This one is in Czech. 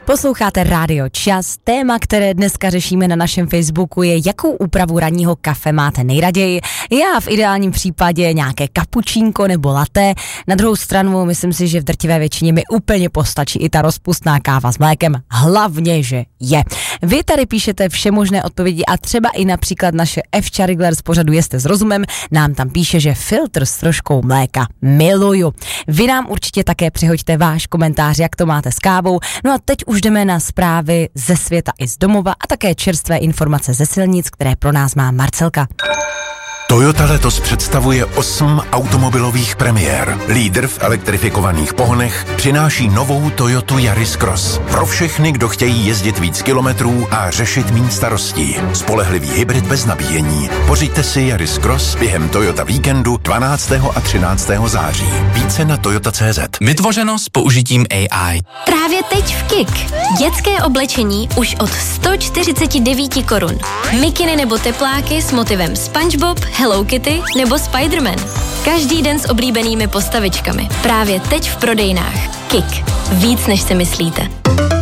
Posloucháte Rádio Čas. Téma, které dneska řešíme na našem Facebooku, je, jakou úpravu ranního kafe máte nejraději. Já v ideálním případě nějaké kapučínko nebo latte. Na druhou stranu myslím si, že v drtivé většině mi úplně postačí i ta rozpustná káva s mlékem. Hlavně, že je. Vy tady píšete všemožné odpovědi a třeba i například naše Evča Rigler z pořadu Jeste s rozumem nám tam píše, že filtr s troškou mléka miluju. Vy nám určitě také přihoďte váš komentář, jak to máte s kávou. No a teď už jdeme na zprávy ze světa i z domova a také čerstvé informace ze silnic, které pro nás má Marcelka. Toyota letos představuje 8 automobilových premiér. Lídr v elektrifikovaných pohonech přináší novou Toyotu Yaris Cross. Pro všechny, kdo chtějí jezdit víc kilometrů a řešit méně starostí. Spolehlivý hybrid bez nabíjení. Pořiďte si Yaris Cross během Toyota víkendu 12. a 13. září. Více na toyota.cz. Vytvořeno s použitím AI. Právě teď v KIK. Dětské oblečení už od 149 korun. Mikiny nebo tepláky s motivem SpongeBob, Hello Kitty nebo Spider-Man. Každý den s oblíbenými postavičkami. Právě teď v prodejnách. KIK. Víc než si myslíte.